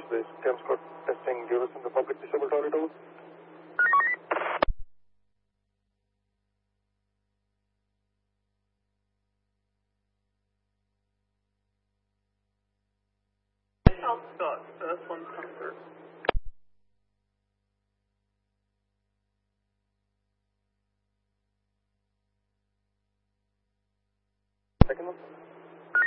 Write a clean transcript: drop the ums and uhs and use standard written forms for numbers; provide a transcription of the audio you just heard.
Base. Cam Scott testing Eurus in the public disabled toilet over. South Scott, S1 Comfort. Second one.